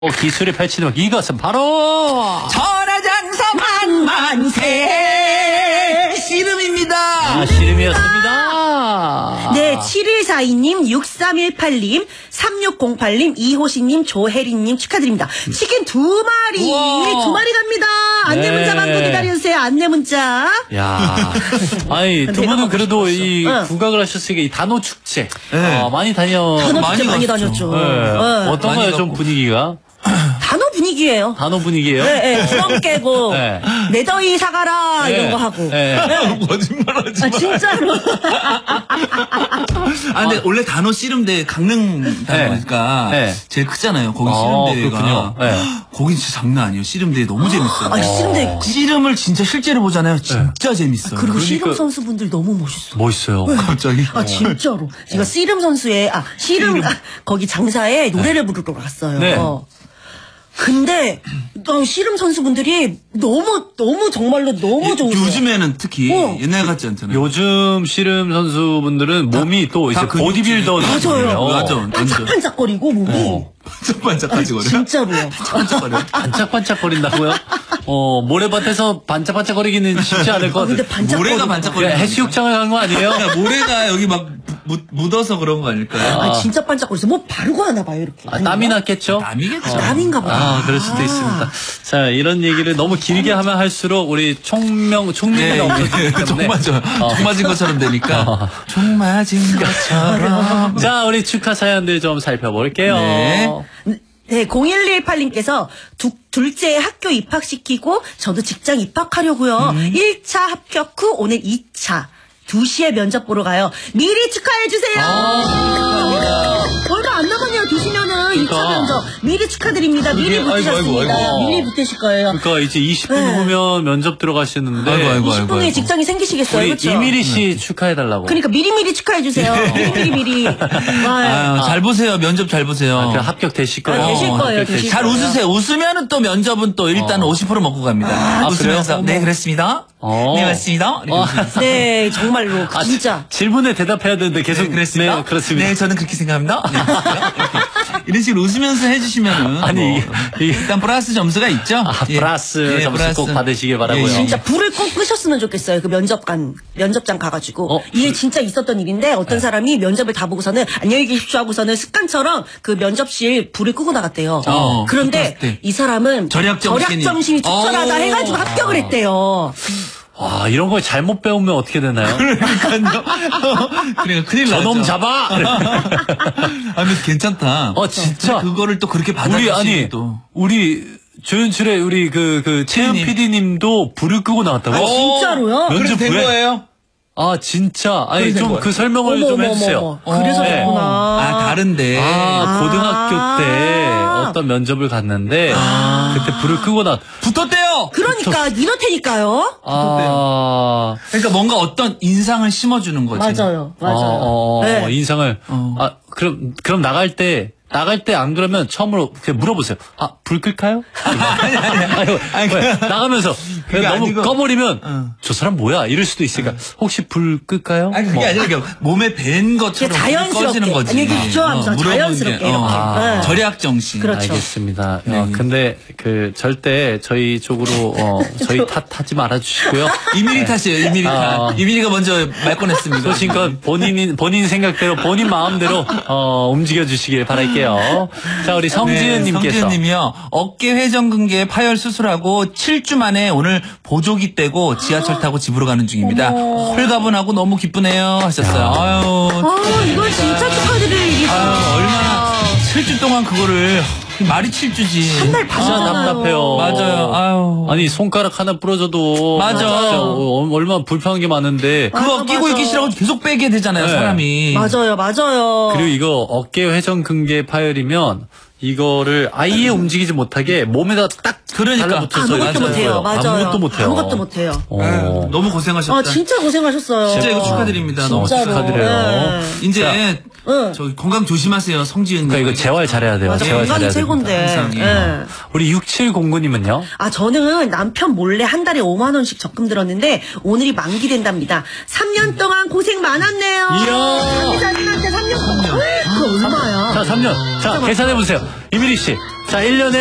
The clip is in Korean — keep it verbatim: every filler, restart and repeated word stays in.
어, 기술이 펼치는 이것은 바로 천하장사 만만세 씨름입니다. 아, 씨름이었습니다. 네, 칠일사이 님, 육삼일팔 님, 삼육공팔 님, 이호신님, 조혜린님 축하드립니다. 치킨 두 마리, 우와. 두 마리 갑니다. 안내 네. 문자 받고 기다려주세요. 안내 문자. 야, 아니 두 내가 분은 먹고 그래도 싶었어. 이 응. 국악을 하셨으니까 이 단오 축제 네. 어, 많이 다녀. 단오 많이 축제 많이 갔죠. 다녔죠. 네. 네. 어떤가요, 많이 좀 갔고. 분위기가? 단오 분위기예요. 단오 분위기예요? 네, 네, 드럼 깨고 네. 내 더위 사가라 네. 이런 거 하고. 네. 거짓말하지 아, 마. 진짜로. 아 근데 원래 단호 씨름대 강릉 단호니까 네. 네. 제일 크잖아요. 거기 어, 씨름대회가. 그렇군요. 네. 거긴 진짜 장난 아니에요. 씨름대회 너무 재밌어요. 아, 씨름대. 씨름을 진짜 실제로 보잖아요. 진짜 재밌어요. 그리고 그러니까- 씨름 선수분들 너무 멋있어. 멋있어요. 갑자기. 아, 진짜로. 제가 씨름 선수의, 아, 씨름, 씨름. 아, 거기 장사에 노래를 부르러 갔어요. 네. 근데, 어, 씨름 선수분들이 너무, 너무 정말로 너무 좋으세요. 요즘에는 특히 어. 옛날 같지 않잖아요. 요즘 씨름 선수분들은 몸이 또 이제 다 근육질이- 보디빌더 맞아요. 느낌이에요. 맞아. 완전. 반짝반짝거리고, 몸이. 어. 반짝반짝하지 거려. 진짜로요. 반짝거려. 반짝반짝거린다고요? 어, 모래밭에서 반짝반짝거리기는 쉽지 않을 것 아, 근데 같아요. 반짝거리고. 모래가 반짝거리는 그냥 해수욕장을 간 거 아니에요? 그러니까 모래가 여기 막 묻, 묻어서 그런 거 아닐까요? 아, 진짜 반짝거려서 뭐 바르고 하나 봐요, 이렇게. 아, 땀이 났겠죠? 남이겠죠. 남인가 보다. 아, 그럴 수도 아. 있습니다. 자, 이런 얘기를 너무 길게 하면 할수록 우리 총명, 총명이 네, 없어지기 총 때문에. 맞아. 총 맞은 것처럼 되니까. 총 맞은 것처럼. 자, 우리 축하 사연들 좀 살펴볼게요. 네. 네, 공일일팔 님께서 두, 둘째 학교 입학시키고 저도 직장 입학하려고요. 음. 일 차 합격 후 오늘 이 차. 두 시에 면접 보러 가요. 미리 축하해주세요. 아, 얼마 안 남았네요. 드시면은 이 차 그러니까. 면접. 미리 축하드립니다. 미리 그게- 붙으셨습니다. 아이고, 아이고, 아이고. 미리 붙으실 거예요. 그러니까 이제 이십 분 네. 후면 면접 들어가시는데. 아이고, 아이고. 이십 분에 직장이 생기시겠어요. 우리 그렇죠? 이미리 씨 축하해달라고. 그러니까 미리미리 축하해주세요. 미리미리. 아, 아유, 잘 보세요. 면접 잘 보세요. 아, 그냥 합격 되실 거예요. 아, 되실 어, 거예요. 합격 되실 잘 거예요. 웃으세요. 웃으면은 또 면접은 또 일단 오십 퍼센트 먹고 갑니다. 아, 웃으면서 그래요? 네 그랬습니다. 어. 네 맞습니다. 이렇게 어. 웃으면서. 네, 정말로. 아, 진짜. 질문에 대답해야 되는데 계속. 네, 그랬습니다. 네, 그렇습니다. 네, 저는 그렇게 생각합니다. 네, 그렇습니다. 이렇게. 이런 식으로 웃으면서 해주시면은 아니, 뭐, 이게- 일단 플러스 점수가 있죠. 아, 예. 플러스 예, 점수 플러스. 꼭 받으시길 바라고요. 예, 예. 진짜 불을 꼭 끄셨으면 좋겠어요. 그 면접관, 면접장 가가지고. 어? 이게 진짜 있었던 일인데 어떤 사람이 면접을 다 보고서는 안녕히 계십시오 하고서는 습관처럼 그 면접실 불을 끄고 나갔대요. 어, 그런데 끄고 이 사람은 절약 정신이. 정신이 적절하다 어. 해가지고 합격을 했대요. 와, 이런 걸 잘못 배우면 어떻게 되나요? 그러니까요. 그러니까 큰일 나죠. 저놈 잡아! 아, 근데 괜찮다. 어, 진짜. 그거를 또 그렇게 우리, 받아주시는 아니, 또. 우리, 조연출의 우리 그, 그, 채연 피디님. 피디님도 불을 끄고 나왔다고? 아, 진짜로요? 면접 그래서 된 후에? 거예요? 아, 진짜. 아니, 그래서 된 좀 거예요. 그 설명을 어머, 좀 어머, 해주세요. 어머. 그래서 네. 됐구나. 아, 다른데. 아, 고등학교 아. 때 어떤 면접을 갔는데, 그때 불을 끄고 나, 붙었대요! 그러니까 이렇다니까요. 아, 그러니까 뭔가 어떤 인상을 심어주는 거지. 맞아요, 맞아요. 어, 어, 네. 인상을. 어. 아, 그럼, 그럼 나갈 때, 나갈 때 안 그러면 처음으로 그냥 물어보세요. 아, 불 끌까요? 아니, 아니, 아니, 아니, 왜? 그- 나가면서 그게 너무 아니고- 꺼버리면 어. 저 사람 뭐야? 이럴 수도 있으니까 혹시 불 끌까요? 아니, 그게 뭐. 아니라 그냥 몸에 밴 것처럼 자연스럽게. 꺼지는 거지. 아니, 그렇죠 하면서 물어보는 자연스럽게 게, 이렇게. 아. 네. 절약 정신. 그렇죠. 알겠습니다. 네. 어, 근데 그 절대 저희 쪽으로 어, 저희 탓하지 말아주시고요. 이미리 탓이에요, 이미리 탓. 아. 이미리가 먼저 말 꺼냈습니다. 소신껏 본인 본인 생각대로 본인 마음대로 어, 움직여 주시길 바랄게요. 자, 우리 성지은님께서 성지은님이요. 어깨 회전근개 파열 수술하고 칠 주 만에 오늘 보조기 떼고 지하철 타고 집으로 가는 중입니다. 홀가분하고 너무 기쁘네요 하셨어요. 아유, 아, 이건 진짜 축하드릴 일이죠. 아유, 얼마나 칠 주 동안 그거를 말이 칠 주지. 한달 진짜 반이잖아요. 답답해요. 맞아요. 아유. 아니 손가락 하나 부러져도 맞아. 진짜 어, 얼마나 불편한 게 많은데 그거 맞아, 끼고 맞아. 있기 싫어하고 계속 빼게 되잖아요, 네. 사람이. 맞아요, 맞아요. 그리고 이거 어깨 회전근개 파열이면 이거를 아예 움직이지 못하게 몸에다 딱 그러니까. 달라붙어서 아무것도 이렇게 못해요. 해요. 맞아요. 아무것도 못해요. 아무것도 못해요. 어. 아유, 너무 고생하셨다. 아, 진짜 고생하셨어요. 진짜 이거 축하드립니다. 너무 진짜로. 축하드려요. 네. 이제 응. 저 건강 조심하세요, 성지은. 그러니까 이거 재활 잘해야 돼요. 맞아, 재활 건강이 잘해야 됩니다. 최고인데. 항상, 예. 예. 우리 육칠공구님은요? 아, 저는 남편 몰래 한 달에 오만 원씩 적금 들었는데 오늘이 만기된답니다. 삼 년 동안 고생 많았네요. 이야. 자신한테 삼 년 동안. 그 얼마야? 자, 삼 년. 자, 계산해보세요. 이미리 씨. 자, 일 년에